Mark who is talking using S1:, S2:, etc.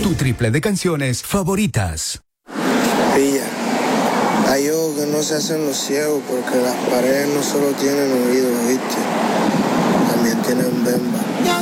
S1: Tu triple de canciones favoritas.
S2: Pilla, hay ojos que no se hacen los ciegos porque las paredes no solo tienen oídos, ¿viste? También tienen bemba.